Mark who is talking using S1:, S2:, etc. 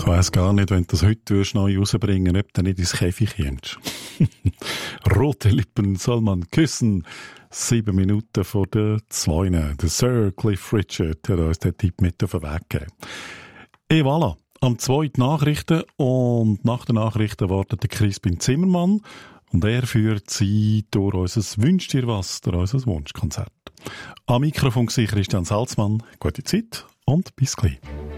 S1: Ich weiss gar nicht, wenn du das heute neu rausbringen ob du nicht ins Käfig kommst. Rote Lippen soll man küssen. 7 Minuten vor der 2. Der Sir Cliff Richard hat uns den Tipp mit auf den Weg gegeben. Et voilà. Am 2. Nachrichten und nach den Nachrichten wartet der Crispin Zimmermann und er führt sie durch unser «Wünsch dir was», durch unser Wunschkonzert. Am Mikrofon war Christian Salzmann. Gute Zeit und bis gleich.